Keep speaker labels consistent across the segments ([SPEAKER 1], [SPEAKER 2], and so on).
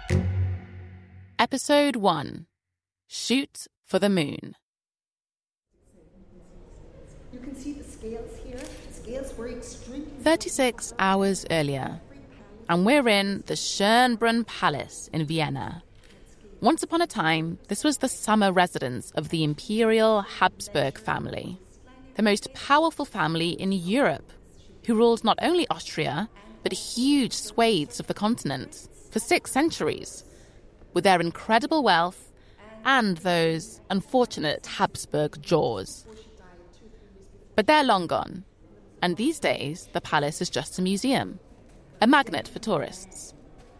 [SPEAKER 1] Episode 1. Shoot for the Moon.
[SPEAKER 2] You can see the scales here. The scales were extremely...
[SPEAKER 1] 36 hours earlier, and we're in the Schönbrunn Palace in Vienna. Once upon a time, this was the summer residence of the Imperial Habsburg family, the most powerful family in Europe, who ruled not only Austria, but huge swathes of the continent for 6 centuries, with their incredible wealth and those unfortunate Habsburg jaws. But they're long gone, and these days the palace is just a museum, a magnet for tourists.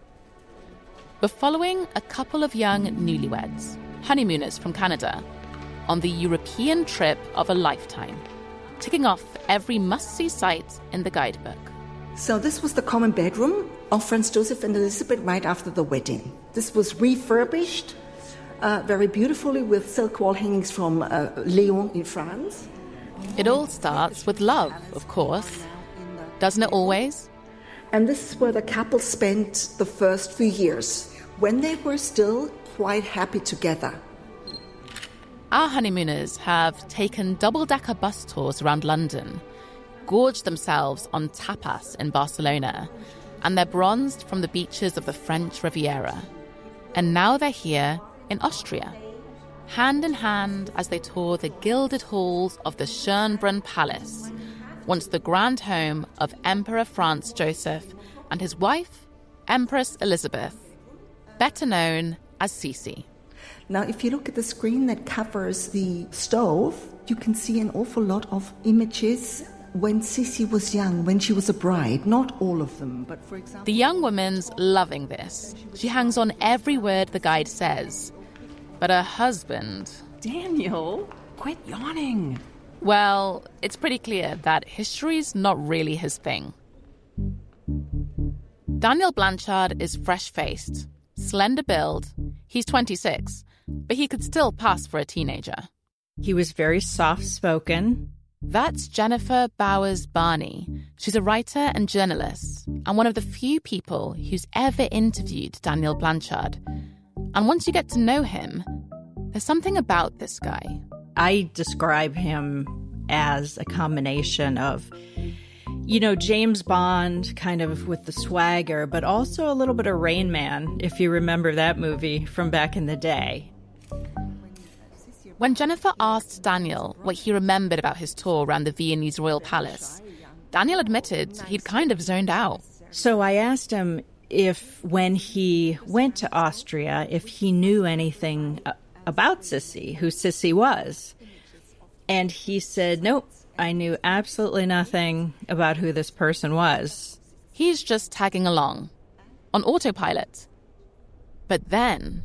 [SPEAKER 1] We're following a couple of young newlyweds, honeymooners from Canada, on the European trip of a lifetime, ticking off every must-see site in the guidebook.
[SPEAKER 2] So this was the common bedroom of Franz Josef and Elizabeth right after the wedding. This was refurbished very beautifully with silk wall hangings from Lyon in France.
[SPEAKER 1] It all starts with love, of course. Doesn't it always?
[SPEAKER 2] And this is where the couple spent the first few years, when they were still quite happy together.
[SPEAKER 1] Our honeymooners have taken double-decker bus tours around London, gorged themselves on tapas in Barcelona, and they're bronzed from the beaches of the French Riviera. And now they're here in Austria, hand in hand as they tour the gilded halls of the Schönbrunn Palace, once the grand home of Emperor Franz Joseph and his wife, Empress Elizabeth, better known as Sisi.
[SPEAKER 2] Now, if you look at the screen that covers the stove, you can see an awful lot of images when Sisi was young, when she was a bride. Not all of them, but for example...
[SPEAKER 1] The young woman's loving this. She hangs on every word the guide says. But her husband...
[SPEAKER 3] Daniel, quit yawning.
[SPEAKER 1] Well, it's pretty clear that history's not really his thing. Daniel Blanchard is fresh-faced, slender build. He's 26, but he could still pass for a teenager.
[SPEAKER 4] He was very soft-spoken.
[SPEAKER 1] That's Jennifer Bowers-Barney. She's a writer and journalist, and one of the few people who's ever interviewed Daniel Blanchard. And once you get to know him, there's something about this guy.
[SPEAKER 4] I describe him as a combination of, James Bond, kind of with the swagger, but also a little bit of Rain Man, if you remember that movie from back in the day.
[SPEAKER 1] When Jennifer asked Daniel what he remembered about his tour around the Viennese royal palace, Daniel admitted he'd kind of zoned out.
[SPEAKER 4] So I asked him if, when he went to Austria, if he knew anything about Sisi, who Sisi was. And he said, nope, I knew absolutely nothing about who this person was.
[SPEAKER 1] He's just tagging along, on autopilot. But then...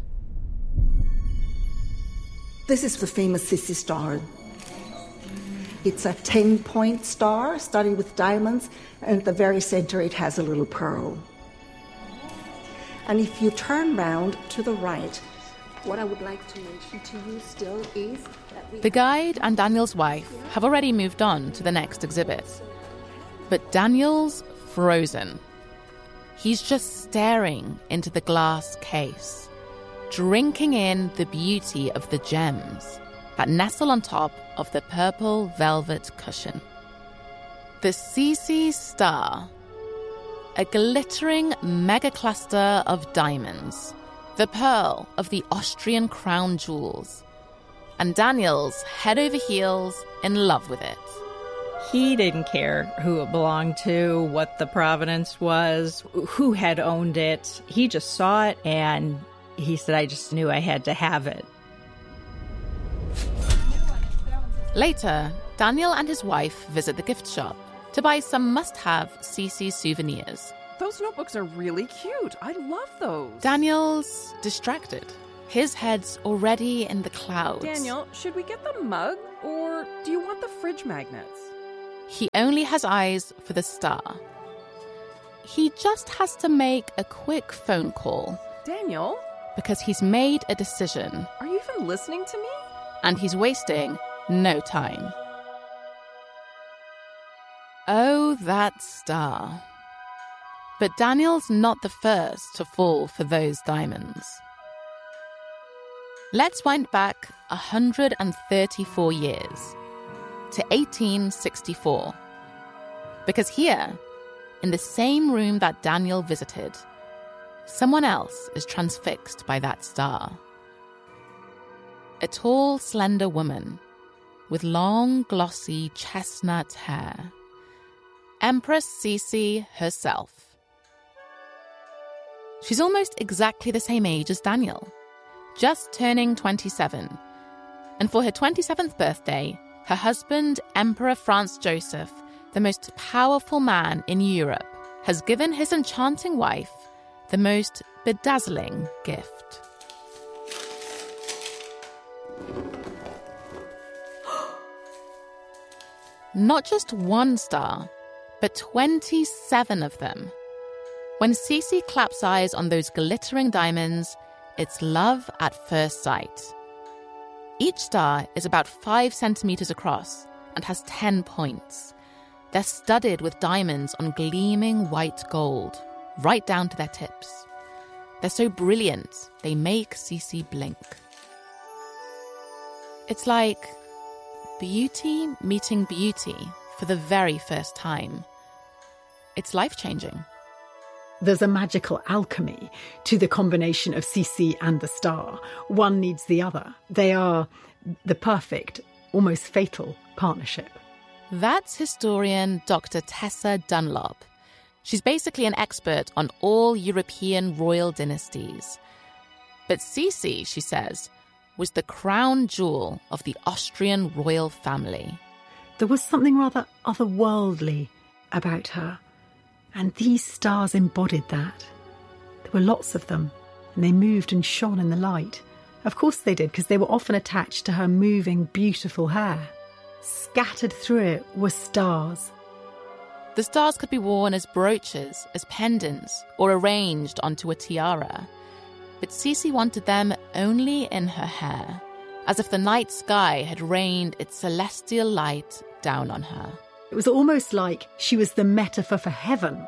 [SPEAKER 2] This is the famous Sisi star. It's a 10-point star, studded with diamonds, and at the very center it has a little pearl. And if you turn round to the right, what I would like to mention to you still is that
[SPEAKER 1] the guide and Daniel's wife have already moved on to the next exhibit. But Daniel's frozen. He's just staring into the glass case, drinking in the beauty of the gems that nestle on top of the purple velvet cushion. The Sisi star, a glittering mega-cluster of diamonds, the pearl of the Austrian crown jewels, and Daniel's head over heels in love with it.
[SPEAKER 4] He didn't care who it belonged to, what the provenance was, who had owned it. He just saw it and he said, I just knew I had to have it.
[SPEAKER 1] Later, Daniel and his wife visit the gift shop to buy some must-have Sisi souvenirs.
[SPEAKER 3] Those notebooks are really cute. I love those.
[SPEAKER 1] Daniel's distracted. His head's already in the clouds.
[SPEAKER 3] Daniel, should we get the mug, or do you want the fridge magnets?
[SPEAKER 1] He only has eyes for the star. He just has to make a quick phone call.
[SPEAKER 3] Daniel?
[SPEAKER 1] Because he's made a decision.
[SPEAKER 3] Are you even listening to me?
[SPEAKER 1] And he's wasting no time. Oh, that star. But Daniel's not the first to fall for those diamonds. Let's wind back 134 years to 1864. Because here, in the same room that Daniel visited, someone else is transfixed by that star. A tall, slender woman with long, glossy chestnut hair. Empress Sisi herself. She's almost exactly the same age as Daniel, just turning 27. And for her 27th birthday, her husband, Emperor Franz Joseph, the most powerful man in Europe, has given his enchanting wife the most bedazzling gift. Not just one star, but 27 of them. When Sisi claps eyes on those glittering diamonds, it's love at first sight. Each star is about 5 centimeters across and has 10 points. They're studded with diamonds on gleaming white gold, right down to their tips. They're so brilliant, they make Sisi blink. It's like beauty meeting beauty for the very first time. It's life-changing.
[SPEAKER 5] There's a magical alchemy to the combination of Sisi and the star. One needs the other. They are the perfect, almost fatal partnership.
[SPEAKER 1] That's historian Dr. Tessa Dunlop. She's basically an expert on all European royal dynasties. But Sisi, she says, was the crown jewel of the Austrian royal family.
[SPEAKER 5] There was something rather otherworldly about her, and these stars embodied that. There were lots of them, and they moved and shone in the light. Of course they did, because they were often attached to her moving, beautiful hair. Scattered through it were stars.
[SPEAKER 1] The stars could be worn as brooches, as pendants, or arranged onto a tiara. But Sisi wanted them only in her hair, as if the night sky had rained its celestial light down on her.
[SPEAKER 5] It was almost like she was the metaphor for heaven.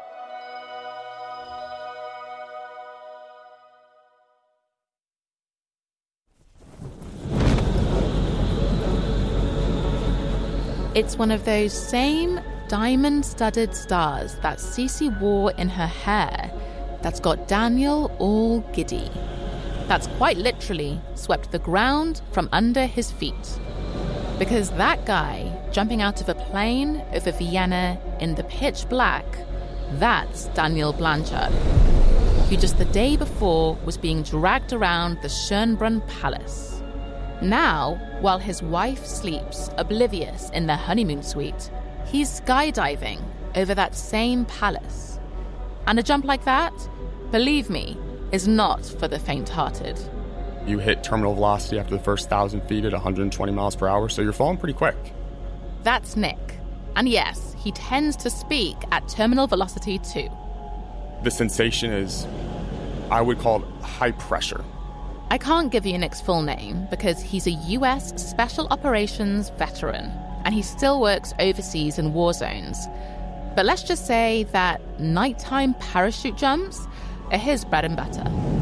[SPEAKER 1] It's one of those same diamond-studded stars that Sisi wore in her hair that's got Daniel all giddy. That's quite literally swept the ground from under his feet. Because that guy jumping out of a plane over Vienna in the pitch black, that's Daniel Blanchard, who just the day before was being dragged around the Schönbrunn Palace. Now, while his wife sleeps oblivious in their honeymoon suite, he's skydiving over that same palace. And a jump like that, believe me, is not for the faint-hearted.
[SPEAKER 6] You hit terminal velocity after the first 1,000 feet at 120 miles per hour, so you're falling pretty quick.
[SPEAKER 1] That's Nick. And yes, he tends to speak at terminal velocity too.
[SPEAKER 6] The sensation is, I would call it high pressure.
[SPEAKER 1] I can't give you Nick's full name because he's a US Special Operations veteran and he still works overseas in war zones. But let's just say that nighttime parachute jumps are his bread and butter.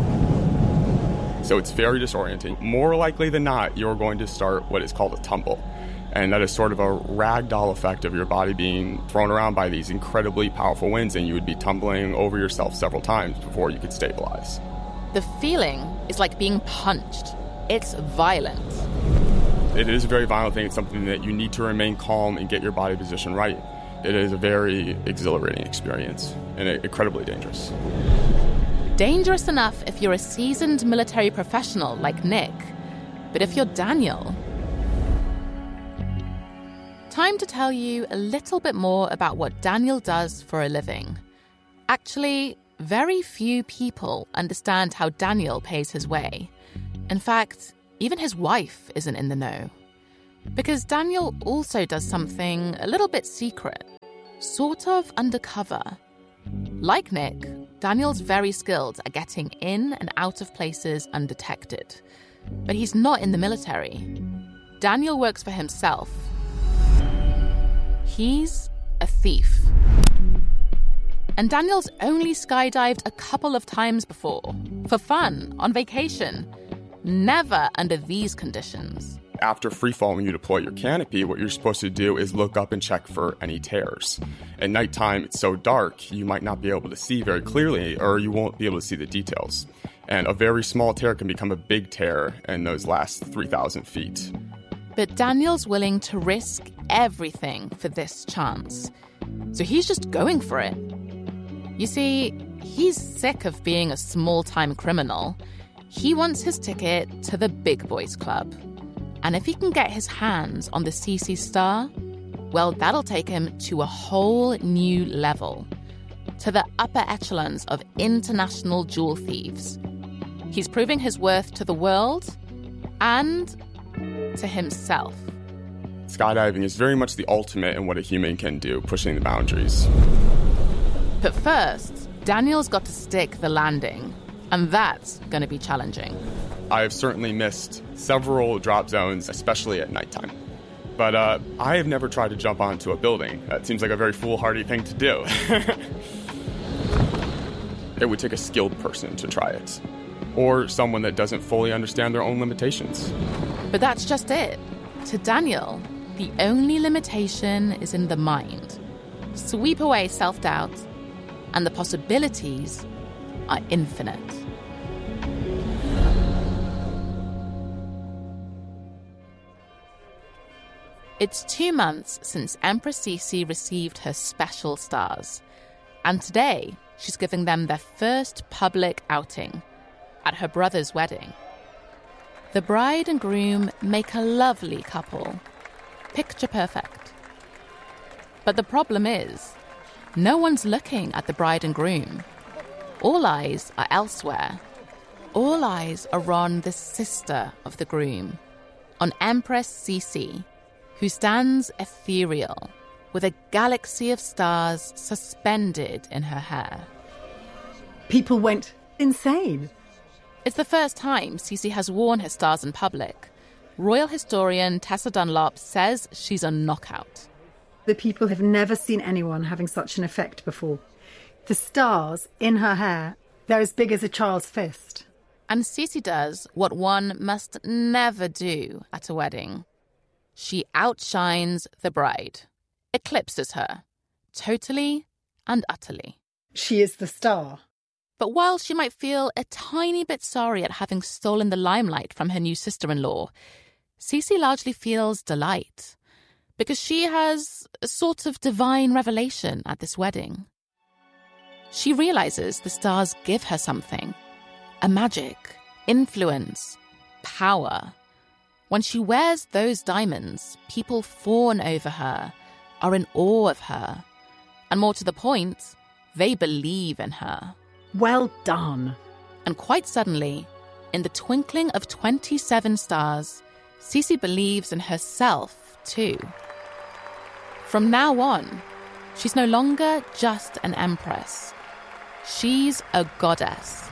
[SPEAKER 6] So it's very disorienting. More likely than not, you're going to start what is called a tumble. And that is sort of a ragdoll effect of your body being thrown around by these incredibly powerful winds, and you would be tumbling over yourself several times before you could stabilize.
[SPEAKER 1] The feeling is like being punched. It's violent.
[SPEAKER 6] It is a very violent thing. It's something that you need to remain calm and get your body position right. It is a very exhilarating experience and incredibly dangerous.
[SPEAKER 1] Dangerous enough if you're a seasoned military professional like Nick. But if you're Daniel... Time to tell you a little bit more about what Daniel does for a living. Actually, very few people understand how Daniel pays his way. In fact, even his wife isn't in the know. Because Daniel also does something a little bit secret, sort of undercover. Like Nick, Daniel's very skilled at getting in and out of places undetected. But he's not in the military. Daniel works for himself. He's a thief. And Daniel's only skydived a couple of times before, for fun, on vacation. Never under these conditions.
[SPEAKER 6] After freefall, when you deploy your canopy, what you're supposed to do is look up and check for any tears. At nighttime, it's so dark, you might not be able to see very clearly, or you won't be able to see the details. And a very small tear can become a big tear in those last 3,000 feet.
[SPEAKER 1] But Daniel's willing to risk everything for this chance. So he's just going for it. You see, he's sick of being a small-time criminal. He wants his ticket to the big boys club. And if he can get his hands on the CC star, well, that'll take him to a whole new level, to the upper echelons of international jewel thieves. He's proving his worth to the world and to himself.
[SPEAKER 6] Skydiving is very much the ultimate in what a human can do, pushing the boundaries.
[SPEAKER 1] But first, Daniel's got to stick the landing, and that's going to be challenging.
[SPEAKER 6] I have certainly missed several drop zones, especially at nighttime. But I have never tried to jump onto a building. That seems like a very foolhardy thing to do. It would take a skilled person to try it, or someone that doesn't fully understand their own limitations.
[SPEAKER 1] But that's just it. To Daniel, the only limitation is in the mind. Sweep away self-doubt, and the possibilities are infinite. It's 2 months since Empress Sisi received her special stars, and today she's giving them their first public outing at her brother's wedding. The bride and groom make a lovely couple, picture perfect. But the problem is, no one's looking at the bride and groom. All eyes are elsewhere. All eyes are on the sister of the groom, on Empress Sisi, who stands ethereal, with a galaxy of stars suspended in her hair.
[SPEAKER 5] People went insane.
[SPEAKER 1] It's the first time Sisi has worn her stars in public. Royal historian Tessa Dunlop says she's a knockout.
[SPEAKER 5] The people have never seen anyone having such an effect before. The stars in her hair, they're as big as a child's fist.
[SPEAKER 1] And Sisi does what one must never do at a wedding. She outshines the bride, eclipses her, totally and utterly.
[SPEAKER 5] She is the star.
[SPEAKER 1] But while she might feel a tiny bit sorry at having stolen the limelight from her new sister-in-law, Sisi largely feels delight, because she has a sort of divine revelation at this wedding. She realizes the stars give her something, a magic, influence, power. When she wears those diamonds, people fawn over her, are in awe of her, and more to the point, they believe in her.
[SPEAKER 5] Well done.
[SPEAKER 1] And quite suddenly, in the twinkling of 27 stars, Sisi believes in herself too. From now on, she's no longer just an empress. She's a goddess.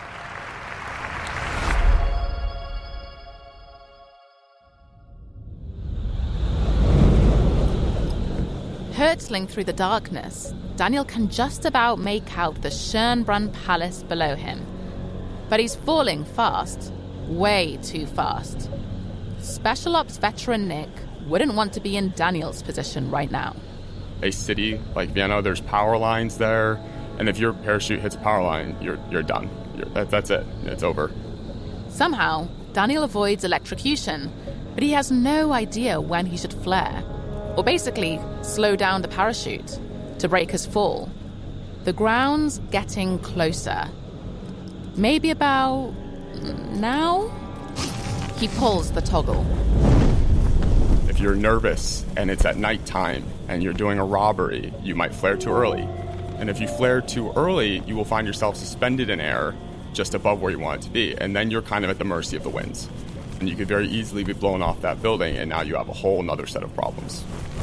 [SPEAKER 1] Hurtling through the darkness, Daniel can just about make out the Schönbrunn Palace below him. But he's falling fast, way too fast. Special Ops veteran Nick wouldn't want to be in Daniel's position right now.
[SPEAKER 6] A city like Vienna, there's power lines there, and if your parachute hits a power line, you're done. That's it. It's over.
[SPEAKER 1] Somehow, Daniel avoids electrocution, but he has no idea when he should flare, or basically slow down the parachute to break his fall. The ground's getting closer. Maybe about now? He pulls the toggle.
[SPEAKER 6] If you're nervous and it's at nighttime and you're doing a robbery, you might flare too early. And if you flare too early, you will find yourself suspended in air just above where you want it to be. And then you're kind of at the mercy of the winds. And you could very easily be blown off that building, and now you have a whole nother set of problems.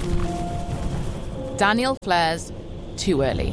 [SPEAKER 1] Daniel flares too early.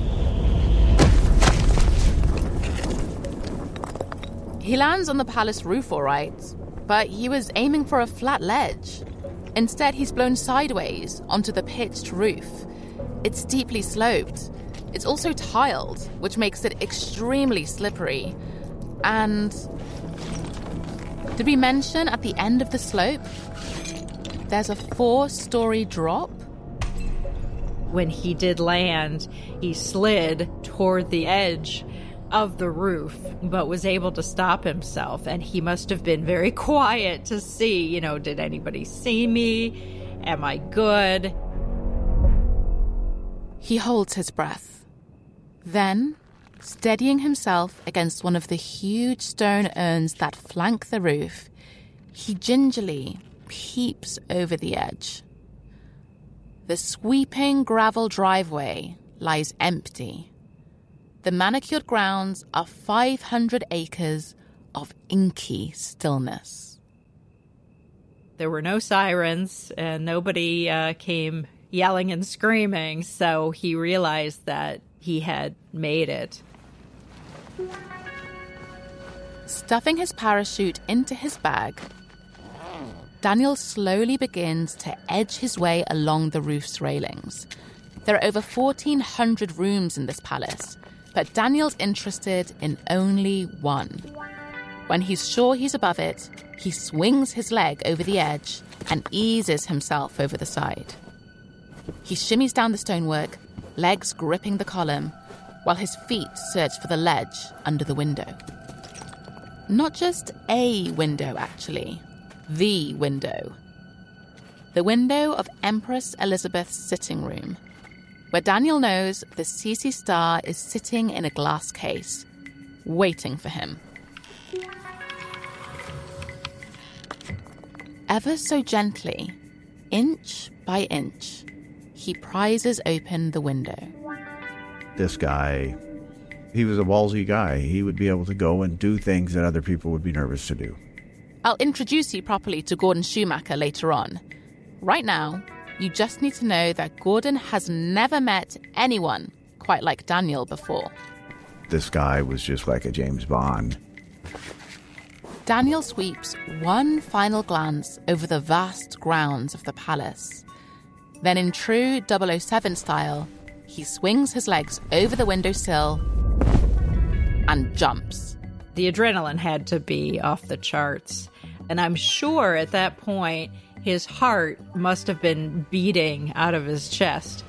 [SPEAKER 1] He lands on the palace roof all right, but he was aiming for a flat ledge. Instead, he's blown sideways onto the pitched roof. It's steeply sloped, It's also tiled, which makes it extremely slippery. And did we mention at the end of the slope, there's a 4-story drop?
[SPEAKER 4] When he did land, he slid toward the edge of the roof, but was able to stop himself. And he must have been very quiet to see, did anybody see me? Am I good?
[SPEAKER 1] He holds his breath. Then, steadying himself against one of the huge stone urns that flank the roof, he gingerly peeps over the edge. The sweeping gravel driveway lies empty. The manicured grounds are 500 acres of inky stillness.
[SPEAKER 4] There were no sirens, and nobody came yelling and screaming, so he realized that he had made it.
[SPEAKER 1] Stuffing his parachute into his bag, Daniel slowly begins to edge his way along the roof's railings. There are over 1,400 rooms in this palace, but Daniel's interested in only one. When he's sure he's above it, he swings his leg over the edge and eases himself over the side. He shimmies down the stonework, legs gripping the column, while his feet search for the ledge under the window. Not just a window, actually. The window. The window of Empress Elizabeth's sitting room, where Daniel knows the Sisi star is sitting in a glass case, waiting for him. Ever so gently, inch by inch, he prizes open the window.
[SPEAKER 7] This guy, he was a ballsy guy. He would be able to go and do things that other people would be nervous to do.
[SPEAKER 1] I'll introduce you properly to Gordon Schumacher later on. Right now, you just need to know that Gordon has never met anyone quite like Daniel before.
[SPEAKER 7] This guy was just like a James Bond.
[SPEAKER 1] Daniel sweeps one final glance over the vast grounds of the palace. Then in true 007 style, he swings his legs over the windowsill and jumps.
[SPEAKER 4] The adrenaline had to be off the charts. And I'm sure at that point, his heart must have been beating out of his chest.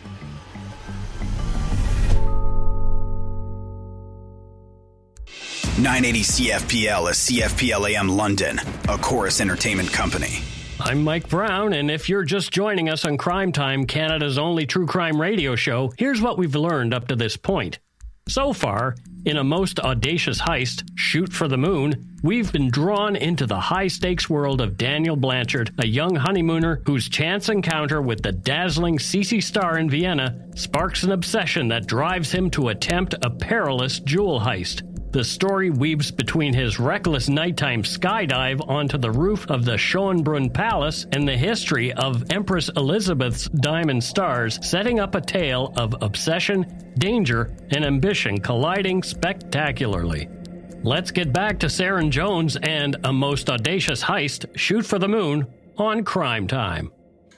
[SPEAKER 8] .980 CFPL is CFPL AM London, a Chorus Entertainment company.
[SPEAKER 9] I'm Mike Brown, and if you're just joining us on Crime Time, Canada's only true crime radio show, here's what we've learned up to this point. So far, in a most audacious heist, Shoot for the Moon, we've been drawn into the high-stakes world of Daniel Blanchard, a young honeymooner whose chance encounter with the dazzling Sisi star in Vienna sparks an obsession that drives him to attempt a perilous jewel heist. The story weaves between his reckless nighttime skydive onto the roof of the Schönbrunn Palace and the history of Empress Elizabeth's diamond stars, setting up a tale of obsession, danger, and ambition colliding spectacularly. Let's get back to Saren Jones and A Most Audacious Heist, Shoot for the Moon, on Crime Time.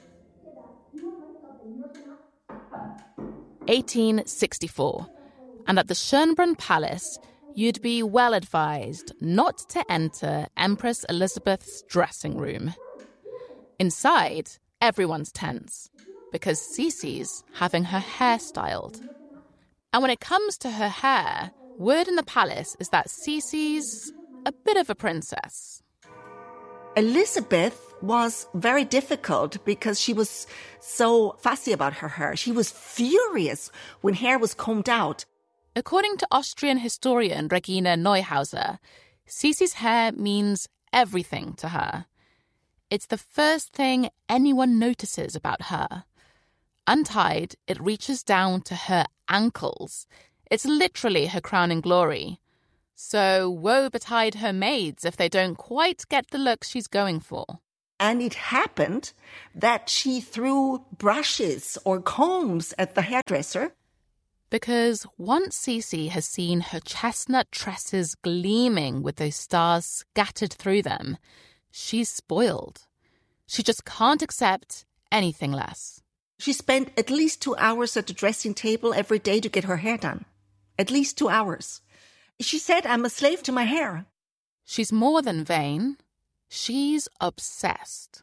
[SPEAKER 1] 1864, and at the Schönbrunn Palace, you'd be well advised not to enter Empress Elizabeth's dressing room. Inside, everyone's tense, because Sisi's having her hair styled. And when it comes to her hair, word in the palace is that Sisi's a bit of a princess.
[SPEAKER 2] Elizabeth was very difficult because she was so fussy about her hair. She was furious when hair was combed out.
[SPEAKER 1] According to Austrian historian Regina Neuhauser, Sisi's hair means everything to her. It's the first thing anyone notices about her. Untied, it reaches down to her ankles. It's literally her crowning glory. So woe betide her maids if they don't quite get the look she's going for.
[SPEAKER 2] And it happened that she threw brushes or combs at the hairdresser.
[SPEAKER 1] Because once Sisi has seen her chestnut tresses gleaming with those stars scattered through them, she's spoiled. She just can't accept anything less.
[SPEAKER 2] She spent at least 2 hours at the dressing table every day to get her hair done. At least 2 hours. She said, I'm a slave to my hair.
[SPEAKER 1] She's more than vain. She's obsessed.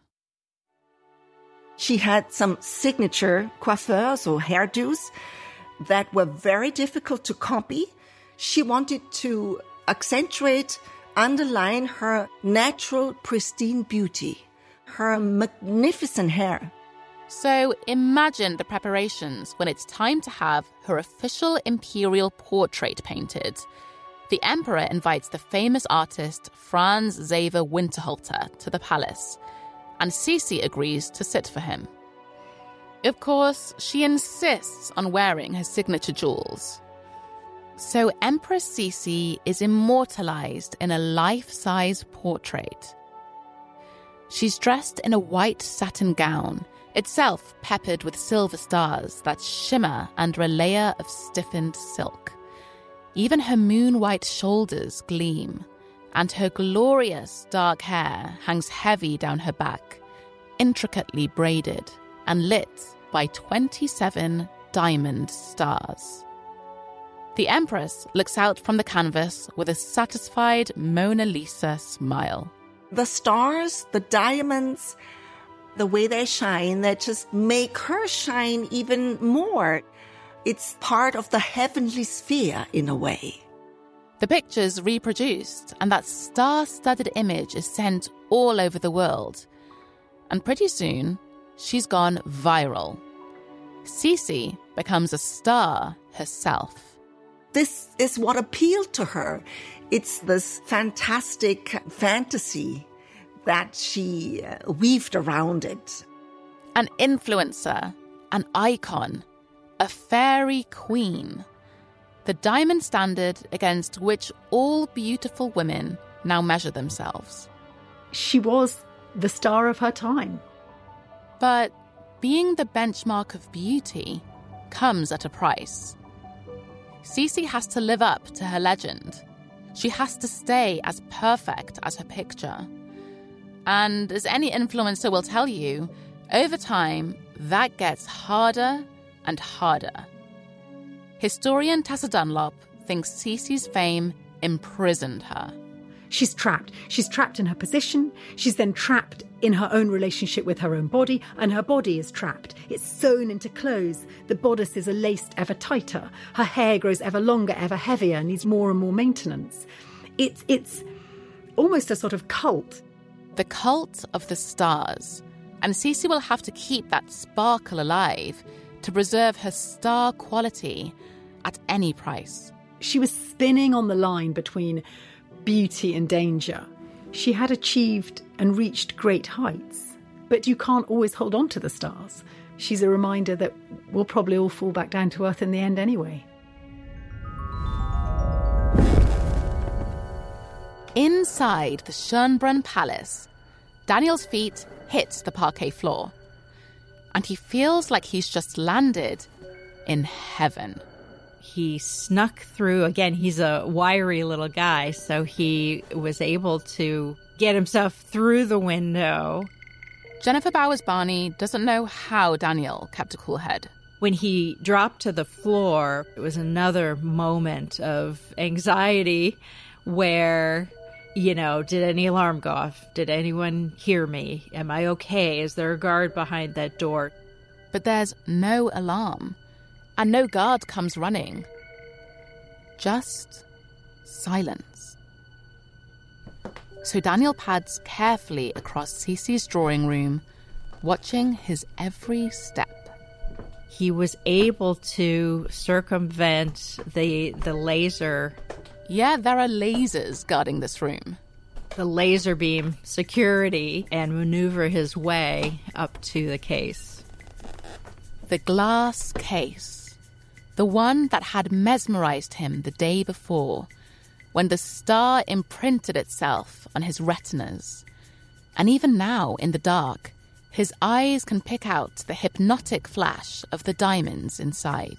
[SPEAKER 2] She had some signature coiffeurs or hairdos that were very difficult to copy. She wanted to accentuate, underline her natural, pristine beauty, her magnificent hair.
[SPEAKER 1] So imagine the preparations when it's time to have her official imperial portrait painted. The emperor invites the famous artist Franz Xaver Winterhalter to the palace, and Sisi agrees to sit for him. Of course, she insists on wearing her signature jewels. So Empress Sisi is immortalized in a life-size portrait. She's dressed in a white satin gown, itself peppered with silver stars that shimmer under a layer of stiffened silk. Even her moon-white shoulders gleam, and her glorious dark hair hangs heavy down her back, intricately braided and lit by 27 diamond stars. The Empress looks out from the canvas with a satisfied Mona Lisa smile.
[SPEAKER 2] The stars, the diamonds, the way they shine, that just make her shine even more. It's part of the heavenly sphere in a way.
[SPEAKER 1] The picture's reproduced, and that star-studded image is sent all over the world. And pretty soon, she's gone viral. Sisi becomes a star herself.
[SPEAKER 2] This is what appealed to her. It's this fantastic fantasy that she weaved around it.
[SPEAKER 1] An influencer, an icon, a fairy queen. The diamond standard against which all beautiful women now measure themselves.
[SPEAKER 5] She was the star of her time.
[SPEAKER 1] But being the benchmark of beauty comes at a price. Sisi has to live up to her legend. She has to stay as perfect as her picture. And as any influencer will tell you, over time, that gets harder and harder. Historian Tessa Dunlop thinks Sisi's fame imprisoned her.
[SPEAKER 5] She's trapped. She's trapped in her position. She's then trapped in her own relationship with her own body, and her body is trapped. It's sewn into clothes. The bodices are laced ever tighter. Her hair grows ever longer, ever heavier, needs more and more maintenance. It's almost a sort of cult.
[SPEAKER 1] The cult of the stars. And Sisi will have to keep that sparkle alive to preserve her star quality at any price.
[SPEAKER 5] She was spinning on the line between beauty and danger. She had achieved and reached great heights, but you can't always hold on to the stars. She's a reminder that we'll probably all fall back down to earth in the end anyway.
[SPEAKER 1] Inside the Schönbrunn Palace, Daniel's feet hit the parquet floor, and he feels like he's just landed in heaven.
[SPEAKER 4] He snuck through. Again, he's a wiry little guy, so he was able to get himself through the window.
[SPEAKER 1] Jennifer Bowers-Barney doesn't know how Daniel kept a cool head.
[SPEAKER 4] When he dropped to the floor, it was another moment of anxiety where, did any alarm go off? Did anyone hear me? Am I okay? Is there a guard behind that door?
[SPEAKER 1] But there's no alarm. And no guard comes running. Just silence. So Daniel pads carefully across Sisi's drawing room, watching his every step.
[SPEAKER 4] He was able to circumvent the laser.
[SPEAKER 1] Yeah, there are lasers guarding this room.
[SPEAKER 4] The laser beam security, and maneuver his way up to the case.
[SPEAKER 1] The glass case. The one that had mesmerized him the day before, when the star imprinted itself on his retinas. And even now, in the dark, his eyes can pick out the hypnotic flash of the diamonds inside.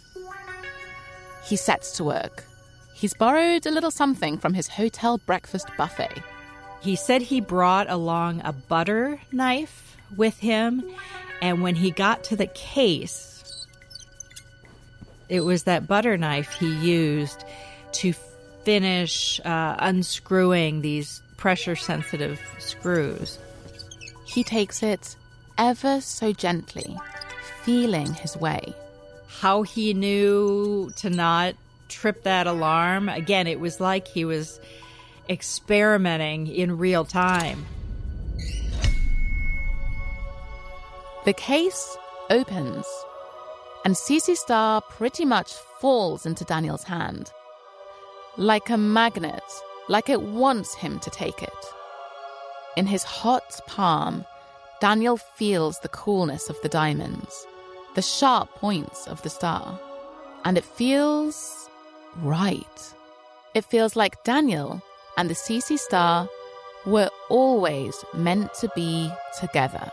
[SPEAKER 1] He sets to work. He's borrowed a little something from his hotel breakfast buffet.
[SPEAKER 4] He said he brought along a butter knife with him, And when he got to the case, it was that butter knife he used to finish unscrewing these pressure-sensitive screws.
[SPEAKER 1] He takes it ever so gently, feeling his way.
[SPEAKER 4] How he knew to not trip that alarm, again, it was like he was experimenting in real time.
[SPEAKER 1] The case opens, and Cici Star pretty much falls into Daniel's hand. Like a magnet, like it wants him to take it. In his hot palm, Daniel feels the coolness of the diamonds, the sharp points of the star, and it feels right. It feels like Daniel and the Cici Star were always meant to be together.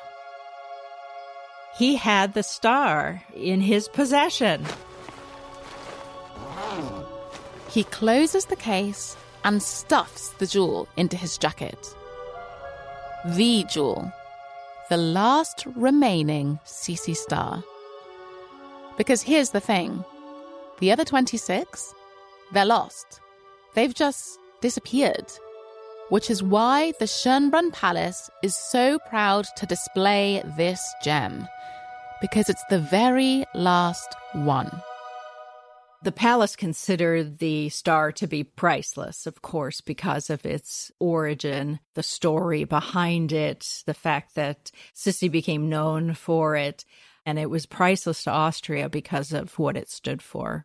[SPEAKER 4] He had the star in his possession.
[SPEAKER 1] He closes the case and stuffs the jewel into his jacket. The jewel. The last remaining Cici Star. Because here's the thing. The other 26, they're lost. They've just disappeared. Which is why the Schönbrunn Palace is so proud to display this gem. Because it's the very last one.
[SPEAKER 4] The palace considered the star to be priceless, of course, because of its origin, the story behind it, the fact that Cici became known for it, and it was priceless to Austria because of what it stood for.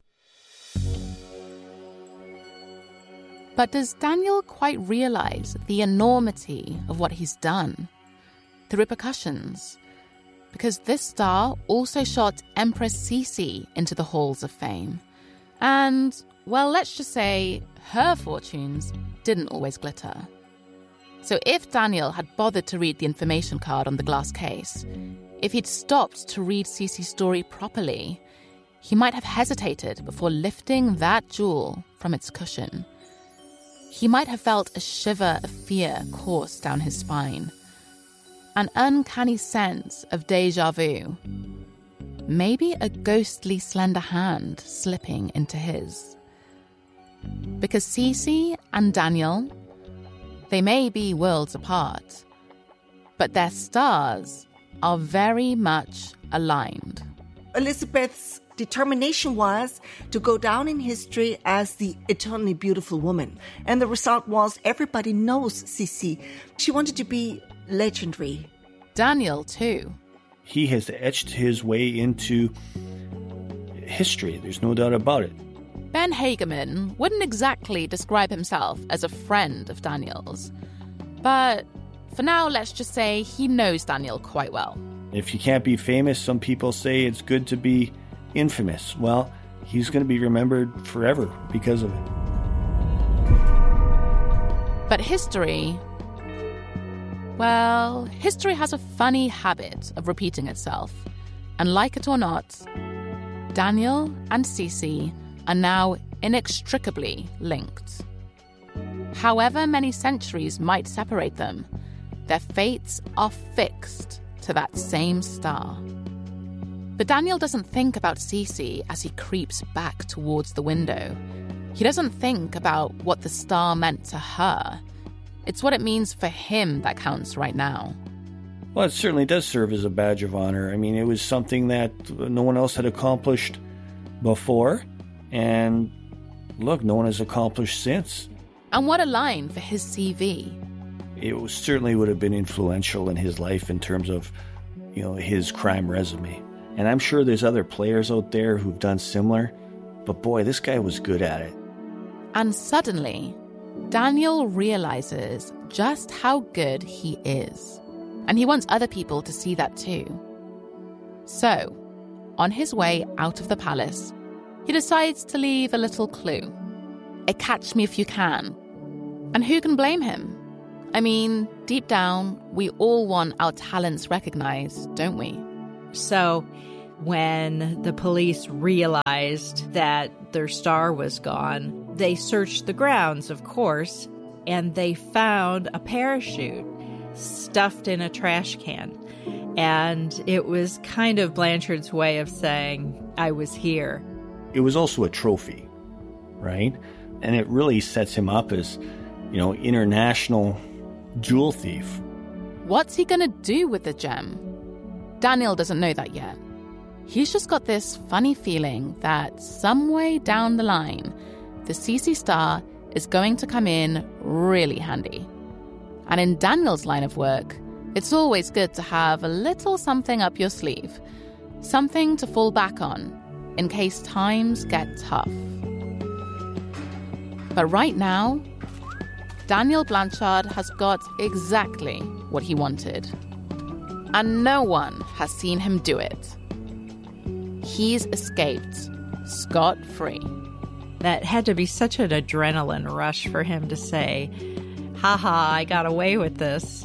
[SPEAKER 1] But does Daniel quite realize the enormity of what he's done? The repercussions? Because this star also shot Empress Cici into the halls of fame. And, well, let's just say her fortunes didn't always glitter. So if Daniel had bothered to read the information card on the glass case, if he'd stopped to read Cici's story properly, he might have hesitated before lifting that jewel from its cushion. He might have felt a shiver of fear course down his spine. An uncanny sense of déjà vu. Maybe a ghostly slender hand slipping into his. Because Cici and Daniel, they may be worlds apart, but their stars are very much aligned.
[SPEAKER 2] Elizabeth's determination was to go down in history as the eternally beautiful woman. And the result was everybody knows Cici. She wanted to be legendary.
[SPEAKER 1] Daniel, too.
[SPEAKER 10] He has etched his way into history. There's no doubt about it.
[SPEAKER 1] Ben Hagerman wouldn't exactly describe himself as a friend of Daniel's. But for now, let's just say he knows Daniel quite well.
[SPEAKER 10] If you can't be famous, some people say it's good to be infamous. Well, he's going to be remembered forever because of it.
[SPEAKER 1] But history... well, history has a funny habit of repeating itself. And like it or not, Daniel and Cici are now inextricably linked. However many centuries might separate them, their fates are fixed to that same star. But Daniel doesn't think about Cici as he creeps back towards the window. He doesn't think about what the star meant to her. It's what it means for him that counts right now.
[SPEAKER 10] Well, it certainly does serve as a badge of honor. I mean, it was something that no one else had accomplished before. And look, no one has accomplished since.
[SPEAKER 1] And what a line for his CV.
[SPEAKER 10] It certainly would have been influential in his life in terms of, his crime resume. And I'm sure there's other players out there who've done similar. But boy, this guy was good at it.
[SPEAKER 1] And suddenly, Daniel realizes just how good he is. And he wants other people to see that too. So, on his way out of the palace, he decides to leave a little clue. A catch me if you can. And who can blame him? I mean, deep down, we all want our talents recognized, don't we?
[SPEAKER 4] So, when the police realized that their star was gone, they searched the grounds, of course, and they found a parachute stuffed in a trash can. And it was kind of Blanchard's way of saying, I was here.
[SPEAKER 10] It was also a trophy, right? And it really sets him up as, international jewel thief.
[SPEAKER 1] What's he going to do with the gem? Daniel doesn't know that yet. He's just got this funny feeling that some way down the line, the CC star is going to come in really handy. And in Daniel's line of work, it's always good to have a little something up your sleeve, something to fall back on in case times get tough. But right now, Daniel Blanchard has got exactly what he wanted. And no one has seen him do it. He's escaped scot-free.
[SPEAKER 4] That had to be such an adrenaline rush for him to say, haha, I got away with this,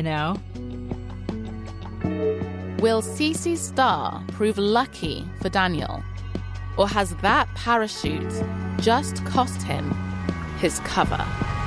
[SPEAKER 1] Will CC's star prove lucky for Daniel? Or has that parachute just cost him his cover?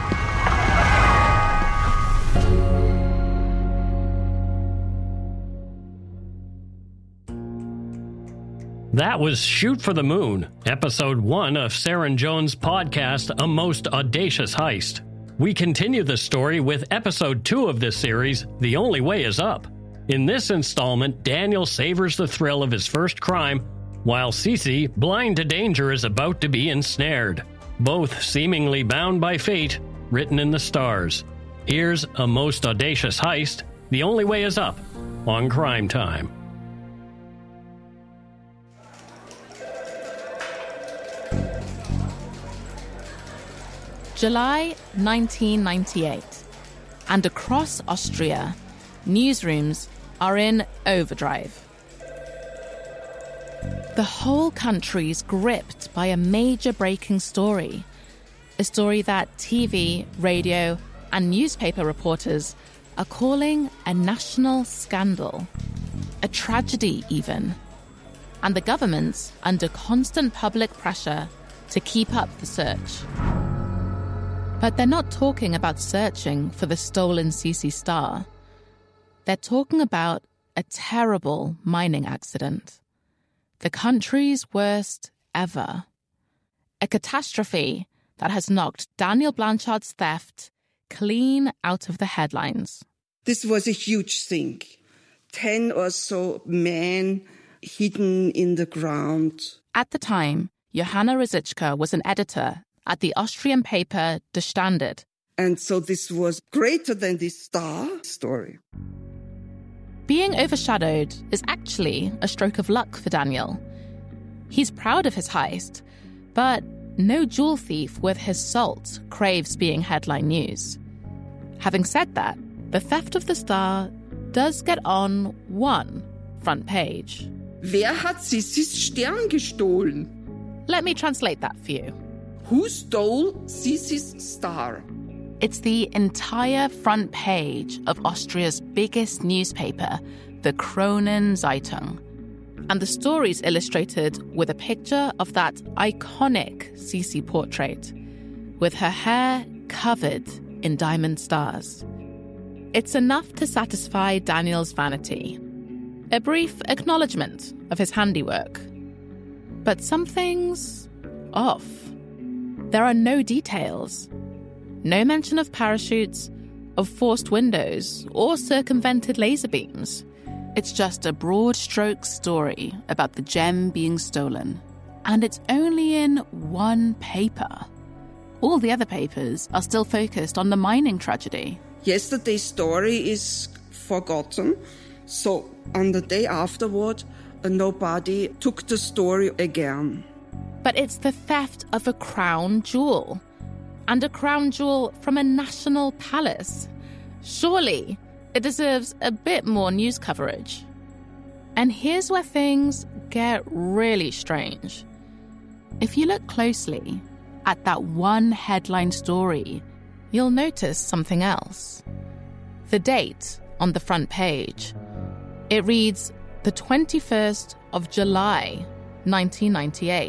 [SPEAKER 9] That was Shoot for the Moon, Episode 1 of Saren Jones' podcast, A Most Audacious Heist. We continue the story with Episode 2 of this series, The Only Way Is Up. In this installment, Daniel savors the thrill of his first crime, while Cece, blind to danger, is about to be ensnared. Both seemingly bound by fate, written in the stars. Here's A Most Audacious Heist, The Only Way Is Up, on Crime Time.
[SPEAKER 1] July 1998, and across Austria, newsrooms are in overdrive. The whole country's gripped by a major breaking story, a story that TV, radio, and newspaper reporters are calling a national scandal, a tragedy even, and the government's under constant public pressure to keep up the search. But they're not talking about searching for the stolen CC star. They're talking about a terrible mining accident. The country's worst ever. A catastrophe that has knocked Daniel Blanchard's theft clean out of the headlines.
[SPEAKER 11] This was a huge thing. 10 or so men hidden in the ground.
[SPEAKER 1] At the time, Johanna Rosiczka was an editor at the Austrian paper Der Standard.
[SPEAKER 11] And so this was greater than the star story.
[SPEAKER 1] Being overshadowed is actually a stroke of luck for Daniel. He's proud of his heist, but no jewel thief worth his salt craves being headline news. Having said that, the theft of the star does get on one front page.
[SPEAKER 11] Wer hat Sissis Stern gestohlen?
[SPEAKER 1] Let me translate that for you.
[SPEAKER 11] Who stole Sissis star?
[SPEAKER 1] It's the entire front page of Austria's biggest newspaper, the Kronen Zeitung. And the story's illustrated with a picture of that iconic Sisi portrait, with her hair covered in diamond stars. It's enough to satisfy Daniel's vanity. A brief acknowledgement of his handiwork. But something's off. There are no details. No mention of parachutes, of forced windows, or circumvented laser beams. It's just a broad stroke story about the gem being stolen. And it's only in one paper. All the other papers are still focused on the mining tragedy.
[SPEAKER 11] Yesterday's story is forgotten. So on the day afterward, nobody took the story again.
[SPEAKER 1] But it's the theft of a crown jewel. And a crown jewel from a national palace. Surely it deserves a bit more news coverage. And here's where things get really strange. If you look closely at that one headline story, you'll notice something else. The date on the front page. It reads the 21st of July, 1998.